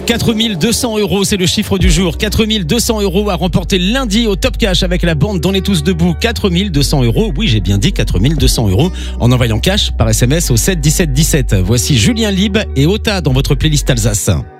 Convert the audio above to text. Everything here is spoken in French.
4200 €, c'est le chiffre du jour. 4200 € à remporter lundi au Top Cash avec la bande d'On est tous debout. 4200 €, oui j'ai bien dit 4200 € en envoyant cash par SMS au 7 17 17. Voici Julien Lieb et Ota dans votre playlist Alsace.